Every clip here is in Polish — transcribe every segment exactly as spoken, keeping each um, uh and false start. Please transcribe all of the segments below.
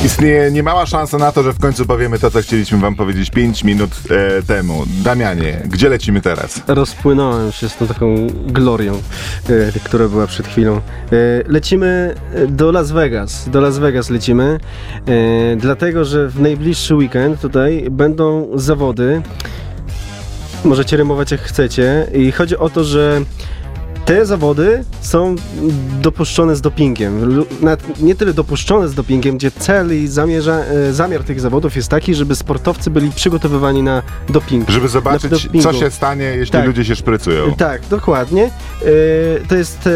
Istnieje niemała szansa na to, że w końcu powiemy to, co chcieliśmy wam powiedzieć pięć minut e, temu. Damianie, gdzie lecimy teraz? Rozpłynąłem się z tą taką glorią, e, która była przed chwilą. E, lecimy do Las Vegas. Do Las Vegas lecimy, e, dlatego, że w najbliższy weekend tutaj będą zawody. Możecie rymować jak chcecie. I chodzi o to, że te zawody są dopuszczone z dopingiem. Nawet nie tyle dopuszczone z dopingiem, gdzie cel i zamierza, zamiar tych zawodów jest taki, żeby sportowcy byli przygotowywani na doping. Żeby zobaczyć, co się stanie, jeśli tak. ludzie się szprycują. Tak, dokładnie. To jest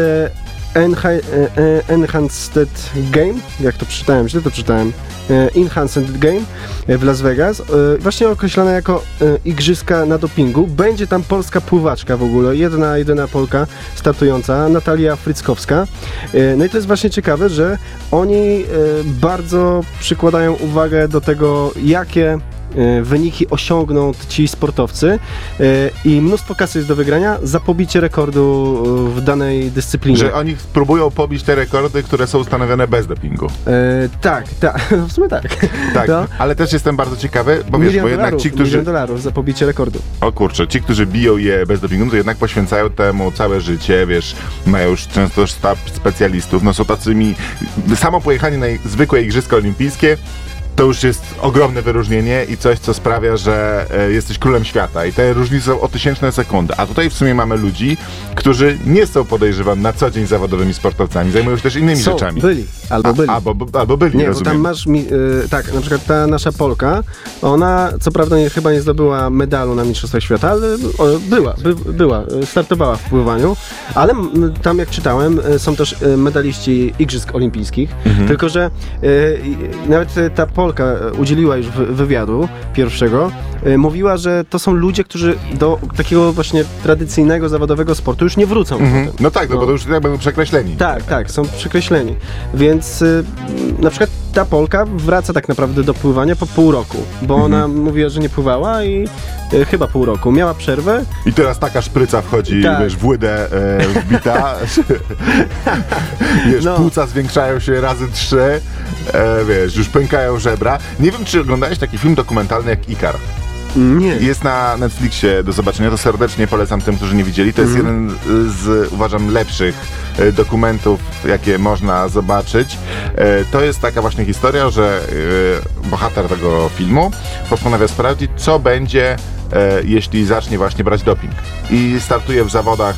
Enhanced Game, jak to przeczytałem, źle to przeczytałem. Enhanced Game w Las Vegas, właśnie określane jako igrzyska na dopingu. Będzie tam polska pływaczka w ogóle, jedna, jedyna Polka startująca, Natalia Fryckowska. No i to jest właśnie ciekawe, że oni bardzo przykładają uwagę do tego, jakie wyniki osiągną ci sportowcy i mnóstwo kasy jest do wygrania za pobicie rekordu w danej dyscyplinie. Że oni próbują pobić te rekordy, które są ustanowione bez dopingu. E, tak, tak, w sumie tak. Tak, to? Ale też jestem bardzo ciekawy, bo wiesz, milion bo jednak dolarów, ci, którzy... Milion dolarów za pobicie rekordu. O kurczę, ci, którzy biją je bez dopingu, to jednak poświęcają temu całe życie, wiesz, mają już często sztab specjalistów, no są tacymi... Samo pojechanie na zwykłe igrzyska olimpijskie to już jest ogromne wyróżnienie i coś, co sprawia, że e, jesteś królem świata i te różnice są o tysięczne sekundy. A tutaj w sumie mamy ludzi, którzy nie są podejrzewani na co dzień zawodowymi sportowcami, zajmują się też innymi są, rzeczami. byli, albo byli. A, albo, albo byli, nie, rozumiem. bo tam masz, mi, y, tak, na przykład ta nasza Polka, ona co prawda nie, chyba nie zdobyła medalu na Mistrzostwach Świata, ale o, była, by, była, startowała w pływaniu, ale m, tam jak czytałem, y, są też y, medaliści Igrzysk Olimpijskich, mhm. tylko że y, nawet ta Polka udzieliła już wywiadu pierwszego, mówiła, że to są ludzie, którzy do takiego właśnie tradycyjnego, zawodowego sportu już nie wrócą. Mhm. Potem. No tak, no, no bo to już tak będą przekreśleni. Tak, tak, są przekreśleni. Więc y, na przykład ta Polka wraca tak naprawdę do pływania po pół roku, bo mhm. ona mówiła, że nie pływała i y, chyba pół roku. Miała przerwę. I teraz taka szpryca wchodzi, tak. wiesz, w łydę e, wbita. wiesz, no. Płuca zwiększają się razy trzy, e, wiesz, już pękają żebra. Nie wiem, czy oglądałeś taki film dokumentalny jak Ikar. Nie. Jest na Netflixie do zobaczenia, to serdecznie polecam tym, którzy nie widzieli. To jest mm. jeden z, uważam, lepszych dokumentów, jakie można zobaczyć. To jest taka właśnie historia, że bohater tego filmu postanawia sprawdzić, co będzie, jeśli zacznie właśnie brać doping. I startuje w zawodach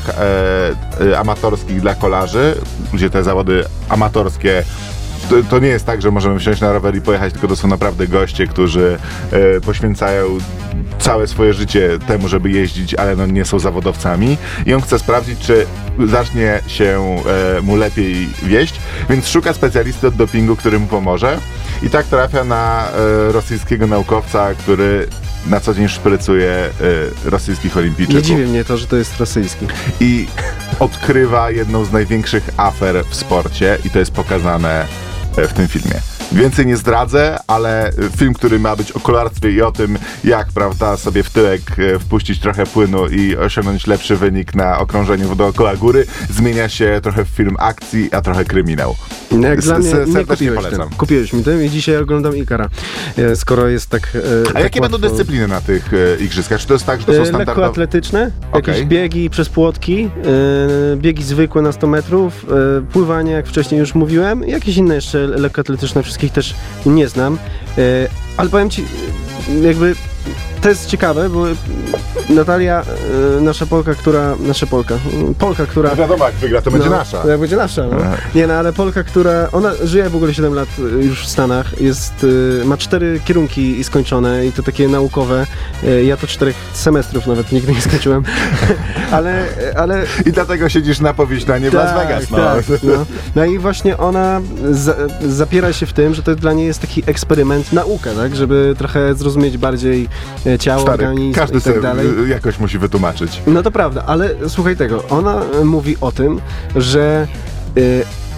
amatorskich dla kolarzy, gdzie te zawody amatorskie To, to nie jest tak, że możemy wsiąść na rower i pojechać, tylko to są naprawdę goście, którzy e, poświęcają całe swoje życie temu, żeby jeździć, ale no nie są zawodowcami i on chce sprawdzić, czy zacznie się e, mu lepiej wieść, więc szuka specjalisty od dopingu, który mu pomoże i tak trafia na e, rosyjskiego naukowca, który na co dzień szprycuje e, rosyjskich olimpijczyków. Nie dziwi mnie to, że to jest rosyjski. I odkrywa jedną z największych afer w sporcie i to jest pokazane w tym filmie. Więcej nie zdradzę, ale film, który ma być o kolarstwie i o tym, jak, prawda, sobie w tyłek wpuścić trochę płynu i osiągnąć lepszy wynik na okrążeniu dookoła góry, zmienia się trochę w film akcji, a trochę kryminał. No jak dla mnie serdecznie nie kupiłeś polecam. Tym. Kupiłeś mi tym i dzisiaj oglądam Ikara, skoro jest tak e, A tak jakie łatwo... będą dyscypliny na tych e, igrzyskach? Czy to jest tak, że to są standardowe? Lekkoatletyczne, okay. jakieś biegi przez płotki, e, biegi zwykłe na sto metrów, e, pływanie, jak wcześniej już mówiłem, i jakieś inne jeszcze lekkoatletyczne, wszystkich też nie znam, e, ale powiem ci, jakby to jest ciekawe, bo Natalia, e, nasza Polka, która, nasza Polka, Polka, która... No wiadomo, jak wygra, to będzie no, nasza. To jak będzie nasza, no. Nie, no, ale Polka, która, ona żyje w ogóle siedem lat już w Stanach, jest, y, ma cztery kierunki skończone i to takie naukowe, y, ja to czterech semestrów nawet nigdy nie skończyłem, ale, ale... I dlatego siedzisz na powieśnianie w Las Vegas, no. Tak, no. No i właśnie ona za, zapiera się w tym, że to dla niej jest taki eksperyment, nauka, tak, żeby trochę zrozumieć bardziej ciało, Stary, organizm każdy i tak sobie dalej. jakoś musi wytłumaczyć. No to prawda, ale słuchaj tego, ona mówi o tym, że y,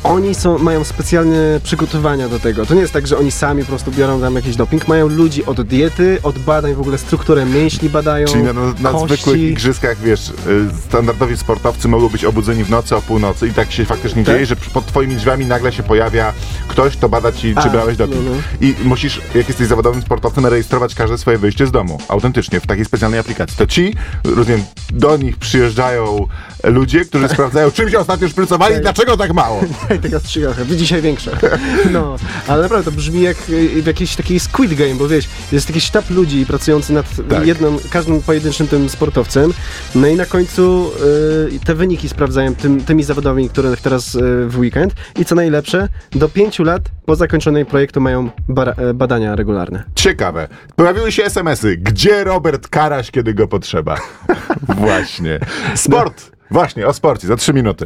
oni są, mają specjalne przygotowania do tego. To nie jest tak, że oni sami po prostu biorą tam jakiś doping. Mają ludzi od diety, od badań, w ogóle strukturę mięśni badają, Czyli na, na, na kości. zwykłych igrzyskach, wiesz, y, standardowi sportowcy mogą być obudzeni w nocy o północy i tak się faktycznie Tak? dzieje, że pod twoimi drzwiami nagle się pojawia ktoś, kto bada ci, czy A, brałeś doping. no, no. I musisz, jak jesteś zawodowym sportowcem, rejestrować każde swoje wyjście z domu. Autentycznie, w takiej specjalnej aplikacji. To ci, rozumiem, do nich przyjeżdżają ludzie, którzy sprawdzają, czym się ostatnio szprycowali i dlaczego tak mało. I taka strzygawka, wy dzisiaj większa. No, ale naprawdę to brzmi jak y, w jakiejś takiej Squid Game, bo wiesz, jest taki sztab ludzi pracujący nad Tak. jedną, każdym pojedynczym tym sportowcem, no i na końcu y, te wyniki sprawdzają tym, tymi zawodami, które teraz y, w weekend i co najlepsze, do pięciu lat po zakończonej projektu mają bara, y, badania regularne. Ciekawe. Pojawiły się es em esy. Gdzie Robert Karaś, kiedy go potrzeba? Właśnie. Sport! Właśnie, o sporcie, za trzy minuty.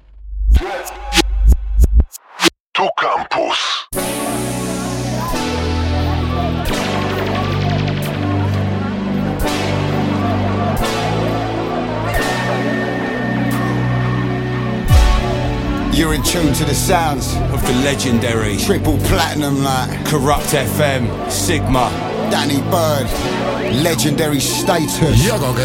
Tu Campus. You're in tune to the sounds of the legendary triple platinum like Corrupt F M, Sigma. Danny Bird, legendary status.